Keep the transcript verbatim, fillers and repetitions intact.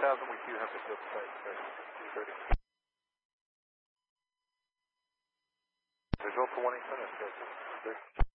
thousand, we do have to field site. thirty. Visual for one eight seven,